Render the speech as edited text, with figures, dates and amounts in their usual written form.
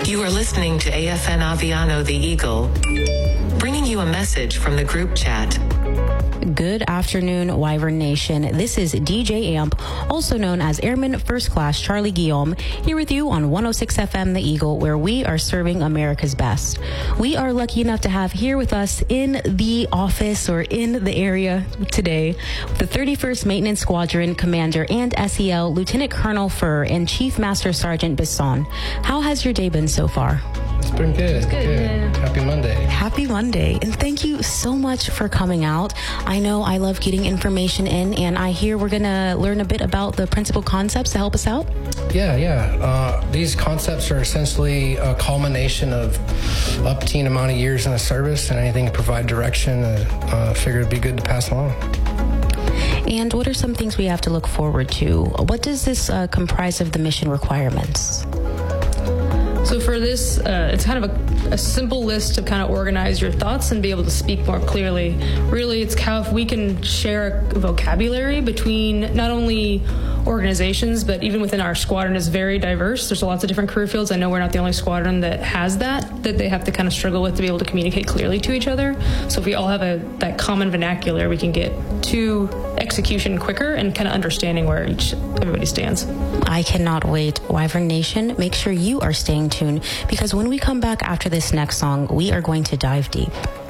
You are listening to AFN Aviano the Eagle, bringing you a message from the group chat. Good afternoon, Wyvern Nation. This is DJ Amp, also known as Airman First Class Charlie Guillaume, here with you on 106 FM The Eagle, where we are serving America's best. We are lucky enough to have here with us in the office or in the area today the 31st Maintenance Squadron Commander and SEL Lieutenant Colonel Furr and Chief Master Sergeant Bisson. How has your day been so far? It's been good. It's good. Yeah. Happy Monday. Happy Monday. And thank you so much for coming out. I know I love getting information in, and I hear we're going to learn a bit about the principal concepts to help us out. Yeah. These concepts are essentially a culmination of up to an amount of years in the service, and anything to provide direction, I figured it'd be good to pass along. And what are some things we have to look forward to? What does this comprise of the mission requirements? So for this, it's kind of a simple list to kind of organize your thoughts and be able to speak more clearly. Really, it's how if we can share a vocabulary between not only organizations, but even within our squadron is very diverse. There's lots of different career fields. I know we're not the only squadron that has that they have to kind of struggle with to be able to communicate clearly to each other. So if we all have that common vernacular, we can get to execution quicker and kind of understanding where everybody stands. I cannot wait. Wyvern Nation, make sure you are staying tuned, because when we come back after this next song, we are going to dive deep.